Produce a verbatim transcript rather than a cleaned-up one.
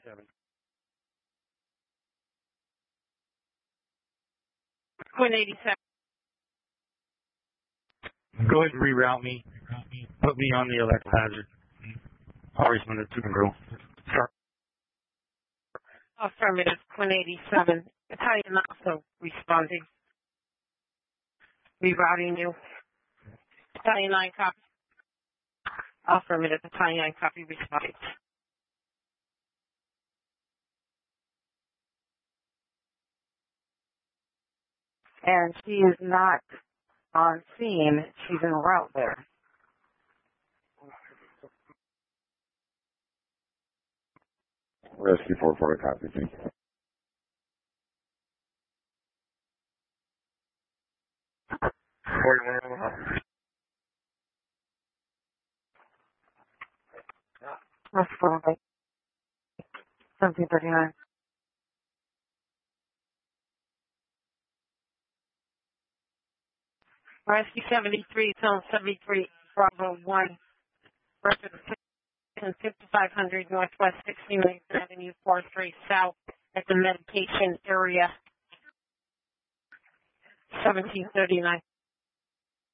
seven. Twin eighty-seven. Go ahead and reroute me. Put me on the electrical hazard. I'll respond to two and go. Start. Affirmative. Twin eighty-seven. Battalion also responding. Rerouting you. Battalion nine copy. Affirmative. Battalion nine copy responding. And she is not on scene. She's en route there. Rescue four four copy. That's probably seventeen thirty-nine. Rescue seventy-three, Zone seventy-three, Bravo one. Resident fifty-five hundred Northwest sixty-ninth Avenue, four three South at the medication area. seventeen thirty-nine.